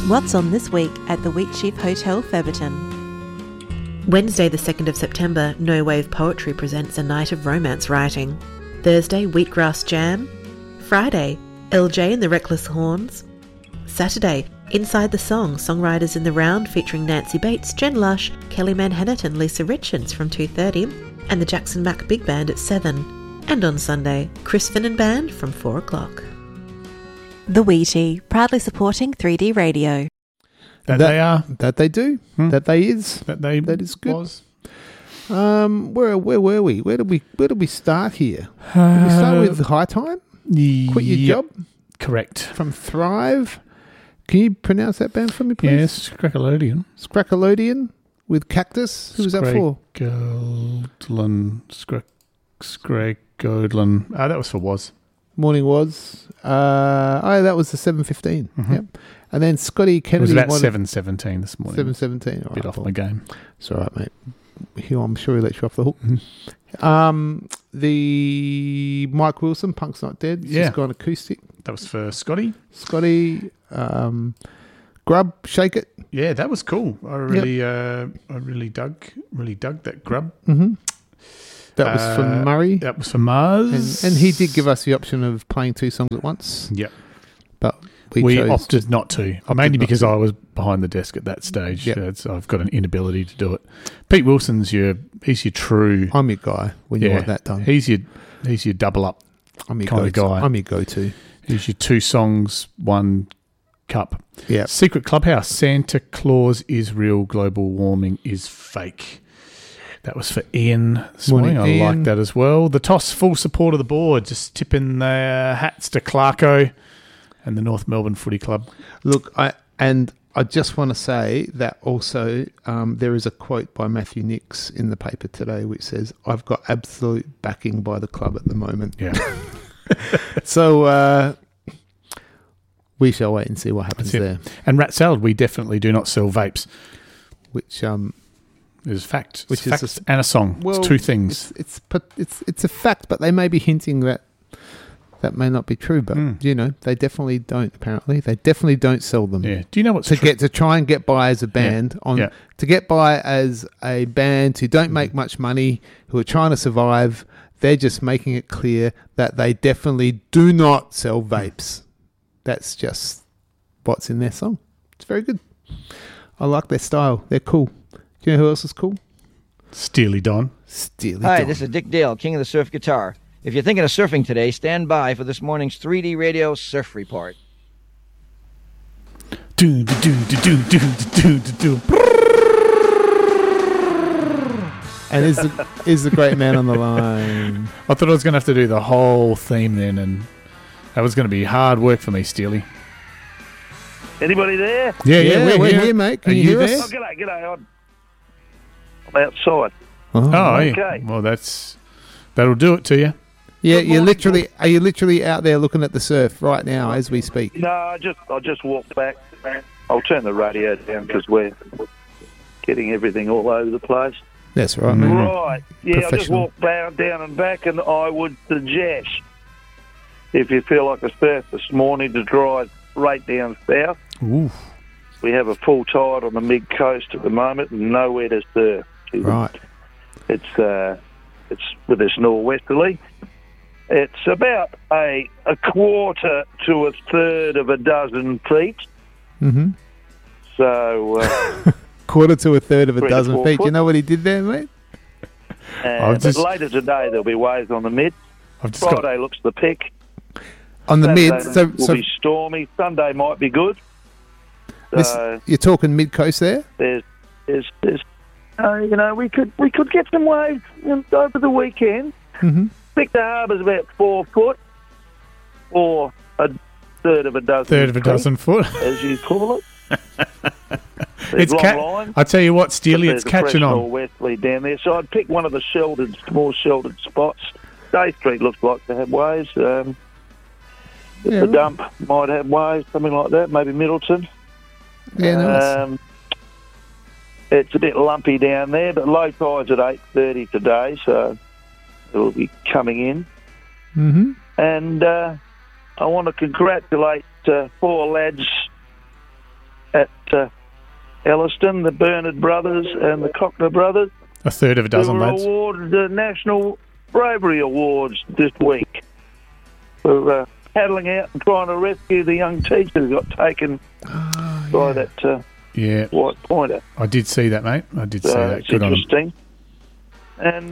What's on this week at the Wheatsheaf Hotel, Featherton? Wednesday the 2nd of September, No Wave Poetry presents a night of romance writing. Thursday, Wheatgrass Jam. Friday, LJ and the Reckless Horns. Saturday, Inside the Song, Songwriters in the Round featuring Nancy Bates, Jen Lush, Kelly Manhattan and Lisa Richards from 2:30 and the Jackson Mack Big Band at 7. And on Sunday, Chris Finn and Band from 4 o'clock. The Wheatie, proudly supporting 3D radio. That they are. That they do. That they is. That is good. Was. Where were we? Where did we start here? Did we start with High Time? Quit Your Job? Correct. From Thrive. Can you pronounce that band for me, please? Yes, Scrackalodian. Scrackalodian with Cactus. Who was that for? Scrackalodian. That was for Was. Morning Was. That was the 7:15. Mm-hmm. Yep. And then Scotty Kennedy. It was about 7:17 this morning. 7:17. Bit off my game. It's all right, mate. I'm sure he let you off the hook. The Mike Wilson, Punk's Not Dead. It's just gone acoustic. That was for Scotty. Scotty. Grub, Shake It. Yeah, that was cool. I really dug that Grub. Mm-hmm. That was from Murray. That was for Mars. And he did give us the option of playing 2 songs at once. Yep. But we opted not to. Mainly because I was behind the desk at that stage. Yep. So I've got an inability to do it. Pete Wilson's he's your true... I'm your guy when you want that done. He's your double up kind of guy. I'm your go-to. He's your 2 songs, 1 cup. Yeah. Secret Clubhouse. Santa Claus is real. Global warming is fake. That was for Ian this morning. I like that as well. The Toss, full support of the board. Just tipping their hats to Clarko and the North Melbourne Footy Club. Look, I just want to say that also there is a quote by Matthew Nix in the paper today which says, "I've got absolute backing by the club at the moment." Yeah. So we shall wait and see what happens there. And Rat Salad, we definitely do not sell vapes. Which is fact. Which is is fact and a song. Well, it's 2 things. It's a fact, but they may be hinting that may not be true. But they definitely don't. Apparently, they definitely don't sell them. Yeah. Do you know what's to try and get by as a band to get by as a band who don't make much money, who are trying to survive? They're just making it clear that they definitely do not sell vapes. That's just what's in their song. It's very good. I like their style. They're cool. Do you know who else is cool? Steely Don. Hi, this is Dick Dale, King of the Surf Guitar. If you're thinking of surfing today, stand by for this morning's 3D Radio Surf Report. And is the great man on the line? I thought I was going to have to do the whole theme then, and that was going to be hard work for me, Steely. Anybody there? Yeah, we're here, mate. Can you hear there? us? Oh, g'day. I'm outside. Okay. Well, that'll do it to you. Yeah, are you literally out there looking at the surf right now as we speak? No, I just walked back. I'll turn the radio down because we're getting everything all over the place. That's right. Mm-hmm. Right. Yeah, I just walked down and back, and I would suggest, if you feel like a surf this morning, to drive right down south. Ooh. We have a full tide on the mid-coast at the moment and nowhere to surf. Right. It's with this nor'westerly. It's about a quarter to a third of a dozen feet. Mm-hmm. So... quarter to a third of a dozen feet. Foot. You know what he did there, mate? But later today there'll be waves on the mid. Friday looks the pick. On the Saturday mid, will be stormy. Sunday might be good. So you're talking mid coast there. There's we could get some waves over the weekend. Mm-hmm. Pick the Harbour's about 4 foot, or a third of a dozen. Foot, as you call it. It's I tell you what, Steely, it's catching on. Northwesterly down there, so I'd pick one of the more sheltered spots. Day Street looks like to have waves. The Dump might have waves, something like that. Maybe Middleton. Yeah, nice. It's a bit lumpy down there, but low tide's at 8:30 today, so it'll be coming in. Mm-hmm. And I want to congratulate 4 lads at Elliston, the Bernard brothers and the Cockner brothers. A third of a dozen, were lads. awarded the National Bravery Awards this week for paddling out and trying to rescue the young teacher who got taken by that white pointer. I did see that, mate. I did see that. It's Good on him. interesting. And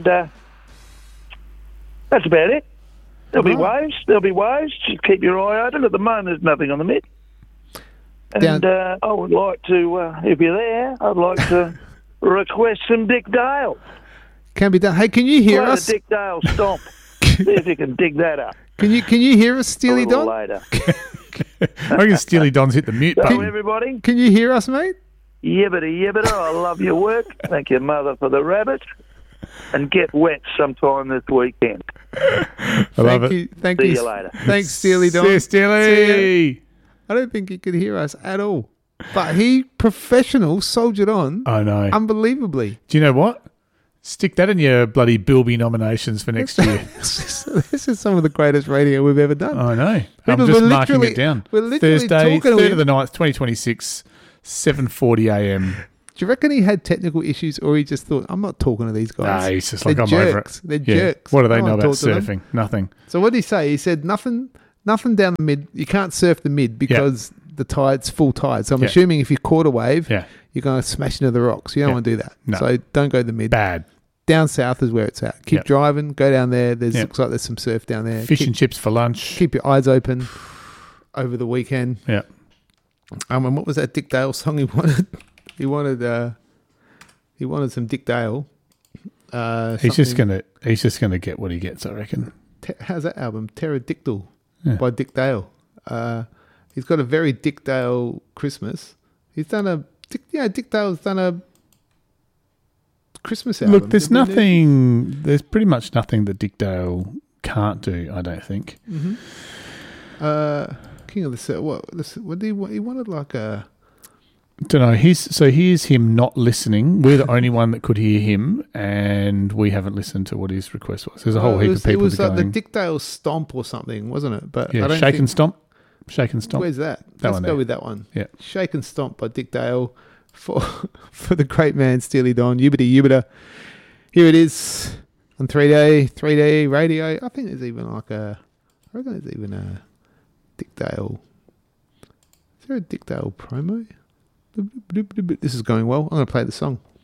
that's about it. There'll be waves. There'll be waves. Just keep your eye open. At the moment, there's nothing on the mid. And I would like to, if you're there, I'd like to request some Dick Dale. Can be done. Hey, can you hear Play us? the Dick Dale stomp. See if you can dig that up. Can you hear us, Steely Don? Later. I reckon Steely Don's hit the mute So button. everybody, Can you hear us, mate? yibbity. I love your work. Thank your mother for the rabbit. And get wet sometime this weekend. I love it. Thank See you. you later. Thanks, Steely Don. See you, Steely. I don't think he could hear us at all. But he, professional, soldiered on I know. unbelievably. Do you know what? Stick that in your bloody Bilby nominations for next year. This is some of the greatest radio we've ever done. I know. Because I'm just we're marking literally- it down. we're literally Thursday, talking to 3rd him. of the 9th, 2026, 7:40 a.m. Do you reckon he had technical issues, or he just thought, I'm not talking to these guys? Nah, he's just They're like, I'm over it. jerks. They're Yeah. jerks. What do they I know wanna about talk to them. surfing? Nothing. So what did he say? He said nothing down the mid. You can't surf the mid because the tide's full tide. So I'm assuming if you caught a wave, you're going to smash into the rocks. You don't want to do that. No. So don't go to the mid. Bad. Down south is where it's at. Keep driving. Go down there. Looks like there's some surf down there. Fish and chips for lunch. Keep your eyes open over the weekend. Yeah. And what was that Dick Dale song he wanted? He wanted some Dick Dale. He's just gonna get what he gets, I reckon. How's that album? Pterodactyl by Dick Dale. He's got a very Dick Dale Christmas. Dick Dale's done a Christmas album. Look, there's pretty much nothing that Dick Dale can't do, I don't think. Mm-hmm. King of the South. What did he want? He wanted like a... Don't know. Here's him not listening. We're the only one that could hear him, and we haven't listened to what his request was. There's a whole heap of people. It was that like going, the Dick Dale Stomp or something, wasn't it? But yeah, I don't Shake think, and Stomp. Shake and Stomp. Where's that? That Let's one go there. with that one. Yeah. Shake and Stomp by Dick Dale for the great man Steely Don. Yibbity. Here it is on 3D radio. I think there's even like I reckon there's even a Dick Dale. Is there a Dick Dale promo? This is going well. I'm going to play the song.